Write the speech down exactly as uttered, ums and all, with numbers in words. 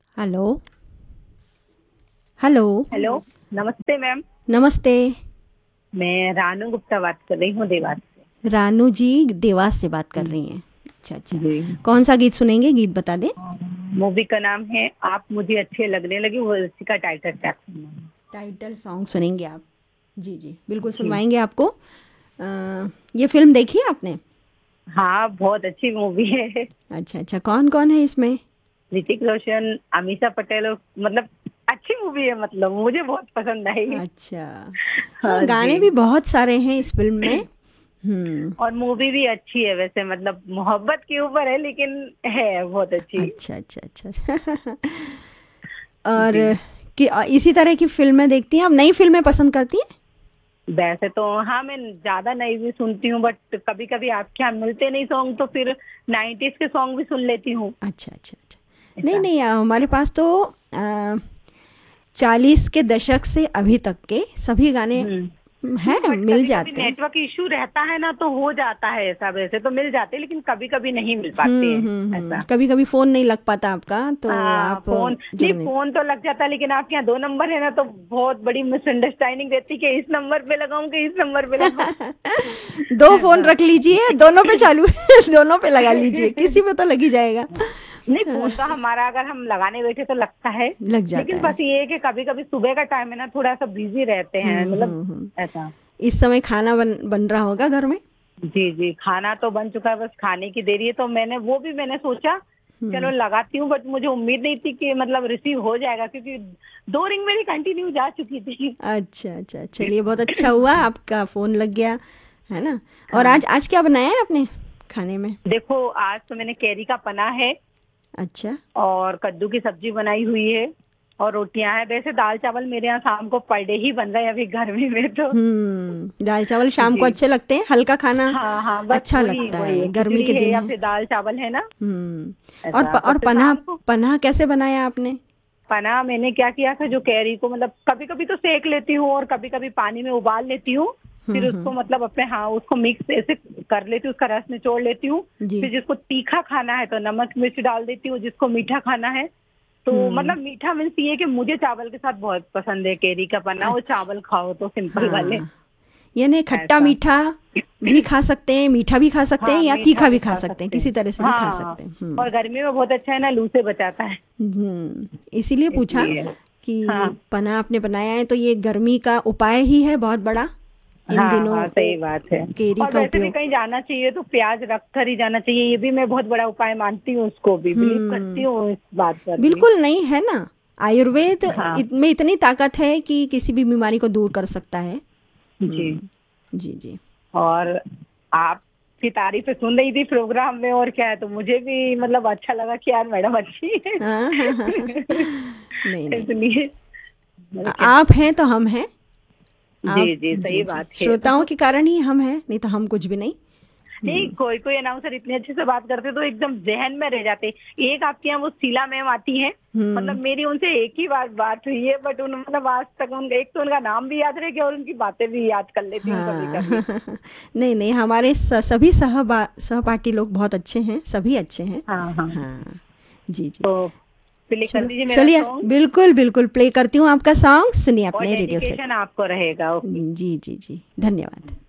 Hello. Hello. Hello. नमस्ते ma'am. नमस्ते। मैं रानू गुप्ता बात कर रही हूँ देवास से। रानू जी देवास से बात कर हम्म, रही हैं। अच्छा अच्छा। जी। कौन सा गीत सुनेंगे, गीत बता दें। मूवी का नाम है आप मुझे अच्छे लगने लगे, वो इसी का टाइटल ट्रैक सुनना है। टाइटल सॉन्ग सुनेंगे आप। जी जी बिल्कुल जी। सुनवाएंगे आपको। अ, ये फिल्म देखी है आपने। हाँ, बहुत अच्छी मूवी है। अच्छा अच्छा, कौन कौन है इसमें। ऋतिक रोशन, अमीषा पटेल, और मतलब अच्छी मूवी है, मतलब मुझे बहुत पसंद आई। अच्छा। हाँ, हाँ जी। गाने भी बहुत सारे हैं इस फिल्म में। हम्म। और मूवी भी अच्छी है, वैसे मतलब मोहब्बत के ऊपर है, लेकिन है बहुत अच्छी। अच्छा अच्छा अच्छा। और जी। कि इसी तरह की फिल्में देखती हैं आप, नई फिल्में पसंद करती हैं। वैसे तो हाँ, मैं ज्यादा नहीं भी सुनती हूँ, बट कभी कभी आपके यहाँ मिलते नहीं सॉन्ग, तो फिर नाइन्टीज के सॉन्ग भी सुन लेती हूँ। अच्छा अच्छा अच्छा। नहीं ऐसा। नहीं, अ, हमारे पास तो चालीस के दशक से अभी तक के सभी गाने हम्म। हैं, नहीं, बट मिल कभी कभी जाते हैं। नेटवर्क इशू रहता है ना, तो हो जाता है ऐसा। वैसे तो मिल जाते हैं, लेकिन कभी कभी नहीं मिल पाते हम्म हैं। हम्म हम्म, ऐसा। कभी कभी फ़ोन नहीं लग पाता आपका, तो हाँ, आप फोन जुड़ नहीं, नहीं। फोन तो लग जाता है, लेकिन आपके यहाँ दो नंबर है ना, तो बहुत बड़ी मिसअंडरस्टैंडिंग रहती है कि इस नंबर पे लगाऊं कि इस नंबर पे लगाऊं। दो फोन ऐसा। रख लीजिए, दोनों पे चालू दोनों पे लगा लीजिए, किसी पे तो लग ही जाएगा। नहीं, फोन तो हमारा अगर हम लगाने बैठे तो लगता है। लग जाता लेकिन है। बस ये है कि कभी कभी सुबह का टाइम है ना, थोड़ा सा बिजी रहते हैं, हम्म मतलब हम्म हम्म। ऐसा। इस समय खाना बन बन रहा होगा घर में। जी जी, खाना तो बन चुका है, बस खाने की देरी है, तो मैंने वो भी मैंने सोचा चलो हम्म। लगाती हूँ, बट मुझे उम्मीद नहीं थी कि मतलब रिसीव हो जाएगा, क्योंकि दो रिंग मेरी कंटिन्यू जा चुकी थी। अच्छा अच्छा, चलिए बहुत अच्छा हुआ आपका फ़ोन लग गया, है ना। और हाँ। आज आज क्या बनाया है आपने खाने में। देखो, आज तो मैंने कैरी का पना है, अच्छा। और कद्दू की सब्जी बनाई हुई है, और रोटियां हैं। वैसे दाल चावल मेरे यहाँ शाम को पर डे ही बन रहे हैं अभी गर्मी में तो। हम्म, दाल चावल शाम को जी। अच्छे लगते हैं, हल्का खाना हाँ हाँ, बस अच्छा वही लगता वही है, है, गर्मी खिचड़ी के है दिन या है। फिर दाल चावल है ना। हम्म। और प, ऐसा, और और फिर पन्ना शाम को पन्ना कैसे बनाया आपने। पना मैंने क्या किया था, जो कैरी को मतलब कभी कभी तो सेक लेती हूँ, और कभी कभी पानी में उबाल लेती हूँ। हम्म फिर उसको हम्म। मतलब अपने, हाँ, उसको मिक्स ऐसे कर लेती हूँ, उसका रस निचोड़ लेती हूँ। जी। फिर जिसको तीखा खाना है तो नमक मिर्च डाल देती हूँ, जिसको मीठा खाना है तो हम्म। मतलब मीठा मीन्स ये कि मुझे चावल के साथ बहुत पसंद है कैरी का पन्ना, और अच्छा। चावल खाओ तो सिंपल वाले। हाँ, यानी खट्टा ऐसा। मीठा भी खा सकते हैं, मीठा भी खा सकते हैं, हाँ, या मीठा तीखा भी भी खा खा सकते हैं, सकते किसी हैं। तरह से भी खा हाँ, सकते हैं। हम्म। और गर्मी में बहुत अच्छा है ना, लू से बचाता है। हम्म, इसीलिए पूछा इसलिए। हाँ कि पना आपने बनाया है तो ये गर्मी का उपाय ही है बहुत बड़ा, इन हाँ दिनों हाँ, सही बात है। केरी और का वैसे भी उपयोग। कहीं जाना चाहिए तो प्याज रख कर ही जाना चाहिए, ये भी मैं बहुत बड़ा उपाय मानती हूँ, उसको भी बिलीव करती हम्म। हूँ इस बात पर भी। बिल्कुल नहीं है ना, आयुर्वेद हाँ इत, में इतनी ताकत है कि किसी भी बीमारी को दूर कर सकता है। जी। हम्म। जी जी। और आपकी तारीफें सुन रही थी प्रोग्राम में, और क्या है, तो मुझे भी मतलब अच्छा लगा कि यार मैडम अच्छी है। हाँ हाँ हाँ हाँ। नहीं नहीं, इसलिए मैंने आ- क्या। आप हैं तो हम हैं। आप जी जी, जी सही जी, बात है श्रोताओं तो। के कारण ही हम हैं, नहीं तो हम कुछ भी नहीं। नहीं, हम्म कोई कोई अनाउंसर इतने अच्छे से बात करते तो एकदम जहन में रह जाते। एक आपके यहाँ वो शीला मैम आती है, मतलब हम्म। मेरी उनसे एक ही बार बात हुई है, बट उन मतलब आज तक उनका एक तो उनका नाम भी याद रह गया, और उनकी बातें भी याद कर लेती हूँ कभी हाँ। कभी। नहीं नहीं, हमारे स- सभी सहबा सहपाठी लोग बहुत अच्छे हैं, सभी अच्छे हैं। हाँ हाँ। हाँ। जी जी। तो प्ले कर चलो दीजिए मेरा चलिए, सॉन्ग। बिल्कुल बिल्कुल प्ले करती हूँ आपका सॉन्ग, सुनिए और अपने रेडियो सेट डेडिकेशन पे। आपको रहेगा, ओके। जी जी जी, धन्यवाद।